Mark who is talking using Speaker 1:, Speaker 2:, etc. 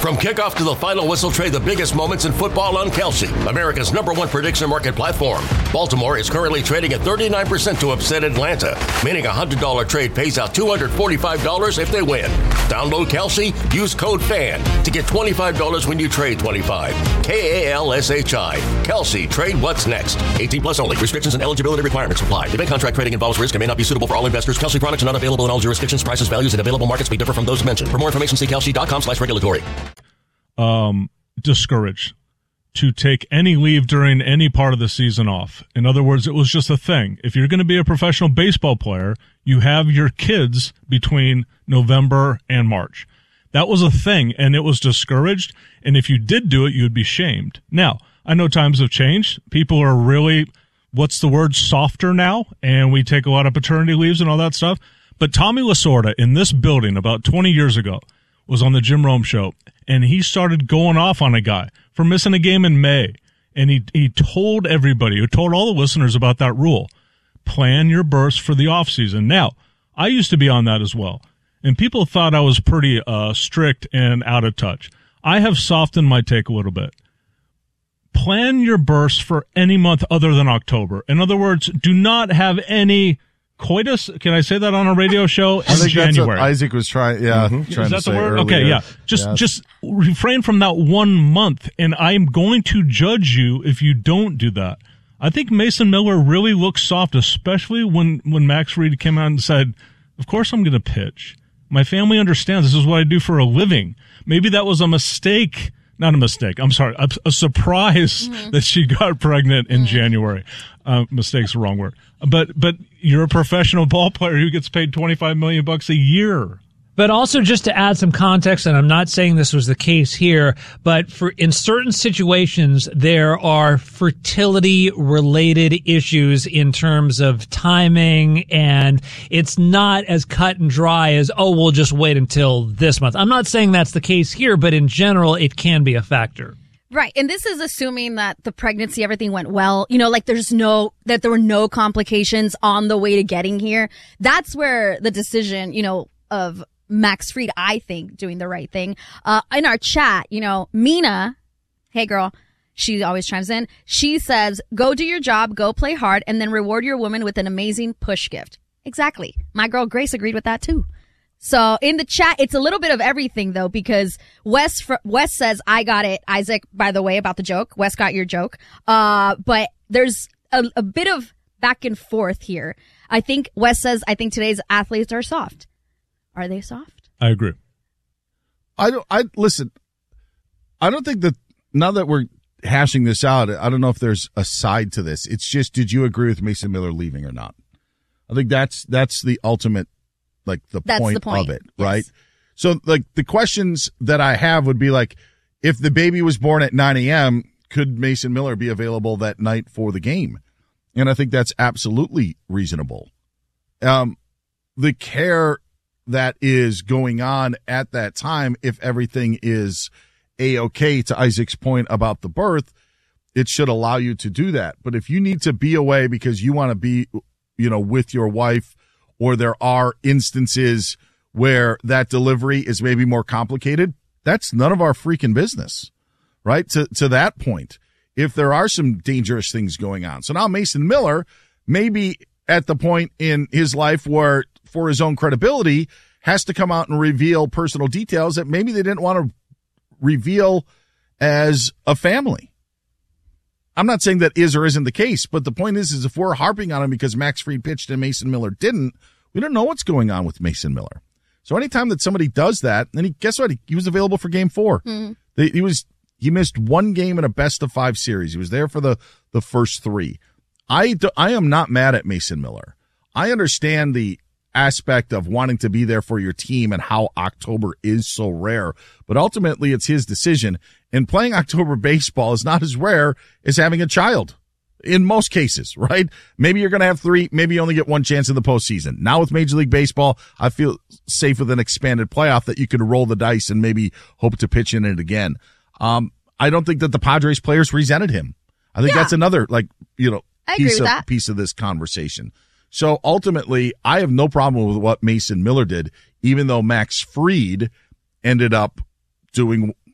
Speaker 1: From kickoff to the final whistle, trade the biggest moments in football on Kalshi, America's #1 prediction market platform. Baltimore is currently trading at 39% to upset Atlanta, meaning a $100 trade pays out $245 if they win. Download Kalshi, use code FAN to get $25 when you trade 25. KALSHI. Kalshi, trade what's next. 18 plus only. Restrictions and eligibility requirements apply. Event contract trading involves risk and may not be suitable for all investors. Kalshi products are not available in all jurisdictions. Prices, values, and available markets may differ from those mentioned. For more information, see kalshi.com/regulatory.
Speaker 2: Discouraged to take any leave during any part of the season off. In other words, it was just a thing. If you're going to be a professional baseball player, you have your kids between November and March. That was a thing, and it was discouraged, and if you did do it, you'd be shamed. Now, I know times have changed. People are really, softer now, and we take a lot of paternity leaves and all that stuff. But Tommy Lasorda in this building about 20 years ago was on the Jim Rome show, and he started going off on a guy for missing a game in May. And he told everybody, he told all the listeners about that rule. Plan your bursts for the offseason. Now, I used to be on that as well, and people thought I was pretty strict and out of touch. I have softened my take a little bit. Plan your bursts for any month other than October. In other words, do not have any coitus. Can I say that on a radio show?
Speaker 3: I think
Speaker 2: January.
Speaker 3: That's what Isaac was trying
Speaker 2: Is
Speaker 3: to
Speaker 2: that
Speaker 3: say
Speaker 2: the word?
Speaker 3: earlier.
Speaker 2: Okay, yeah. Just refrain from that 1 month, and I'm going to judge you if you don't do that. I think Mason Miller really looks soft, especially when Max Fried came out and said, of course I'm going to pitch. My family understands this is what I do for a living. Maybe that was a mistake. Not a mistake. I'm sorry. A surprise that she got pregnant in January. Mistake's the wrong word. But you're a professional ball player who gets paid $25 million a year.
Speaker 4: But also, just to add some context, and I'm not saying this was the case here, but in certain situations, there are fertility-related issues in terms of timing, and it's not as cut and dry as, we'll just wait until this month. I'm not saying that's the case here, but in general, it can be a factor.
Speaker 5: Right. And this is assuming that the pregnancy, everything went well. Like that there were no complications on the way to getting here. That's where the decision, of Max Fried, I think, doing the right thing. In our chat, Mina, hey girl, she always chimes in. She says, go do your job, go play hard, and then reward your woman with an amazing push gift. Exactly. My girl Grace agreed with that too. So in the chat, it's a little bit of everything though, because Wes says, I got it. Isaac, by the way, about the joke. Wes got your joke. But there's a bit of back and forth here. I think Wes says, I think today's athletes are soft. Are they soft?
Speaker 2: I agree.
Speaker 3: Listen, I don't think that now that we're hashing this out, I don't know if there's a side to this. It's just, did you agree with Mason Miller leaving or not? I think that's the ultimate, the point of it, right? Yes. So, the questions that I have would be if the baby was born at 9 a.m., could Mason Miller be available that night for the game? And I think that's absolutely reasonable. The care that is going on at that time, if everything is A-okay, to Isaac's point about the birth, it should allow you to do that. But if you need to be away because you want to be, with your wife, or there are instances where that delivery is maybe more complicated, that's none of our freaking business, right? To that point, if there are some dangerous things going on. So now Mason Miller may be at the point in his life where, for his own credibility, has to come out and reveal personal details that maybe they didn't want to reveal as a family. I'm not saying that is or isn't the case, but the point is if we're harping on him because Max Fried pitched and Mason Miller didn't, we don't know what's going on with Mason Miller. So anytime that somebody does that, and guess what? He was available for Game 4. Mm-hmm. He missed one game in a best-of-5 series. He was there for the first 3. I am not mad at Mason Miller. I understand the aspect of wanting to be there for your team and how October is so rare, but ultimately it's his decision. And playing October baseball is not as rare as having a child in most cases, right? Maybe you're going to have 3, maybe you only get 1 chance in the postseason. Now with Major League Baseball, I feel safe with an expanded playoff that you could roll the dice and maybe hope to pitch in it again. I don't think that the Padres players resented him. I think that's another, piece of this conversation. So ultimately, I have no problem with what Mason Miller did, even though Max Fried ended up doing